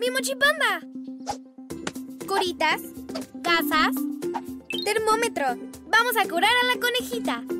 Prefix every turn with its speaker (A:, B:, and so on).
A: ¡Mi mochipanda! Curitas, gasas, termómetro. Vamos a curar a la conejita.